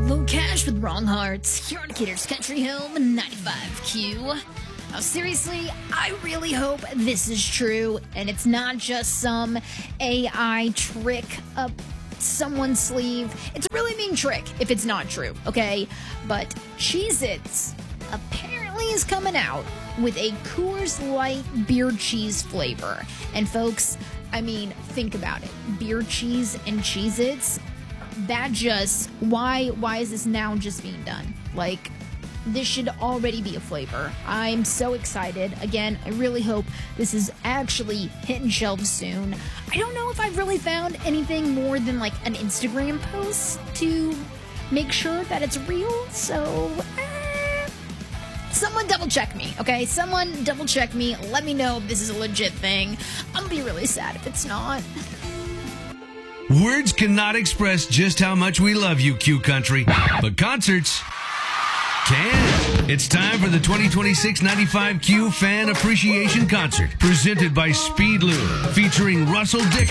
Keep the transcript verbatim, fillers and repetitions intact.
Low Cash with Wrong Hearts here on Kidder's Country Home ninety-five Q. Now, seriously, I really hope this is true and it's not just some A I trick up someone's sleeve. It's a really mean trick if it's not true, okay? But Cheez-Its apparently is coming out with a Coors Light beer cheese flavor. And folks, I mean, think about it. Beer cheese and Cheez-Its, that just, why, why is this now just being done? Like, this should already be a flavor. I'm so excited. Again, I really hope this is actually hitting shelves soon. I don't know if I've really found anything more than like an Instagram post to make sure that it's real, so eh, someone double check me, okay? Someone double check me. Let me know if this is a legit thing. I'm gonna be really sad if it's not. Words cannot express just how much we love you, Q Country, but concerts can. It's time for the twenty twenty-six ninety-five Q Fan Appreciation Concert, presented by Speedlube, featuring Russell Dick.